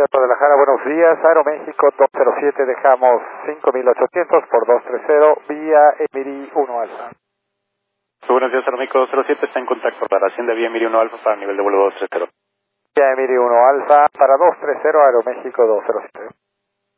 Guadalajara, buenos días. Aeroméxico 207, dejamos 5800 por 230 vía Emiri 1 Alfa. Buenos días, Aeroméxico 207, está en contacto para la Hacienda vía Emiri 1 Alfa para nivel de vuelo 230. Vía Emiri 1 Alfa para 230 Aeroméxico 207.